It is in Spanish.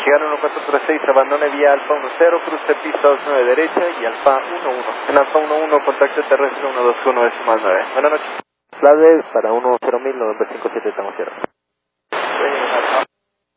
Michigan 1436, abandone vía Alfa 10, cruce pista 29 derecha y Alfa 11. En Alfa 11, contacto terrestre 121 decimal 9. Buenas noches. Flades para 10.000, 957, estamos ciertos.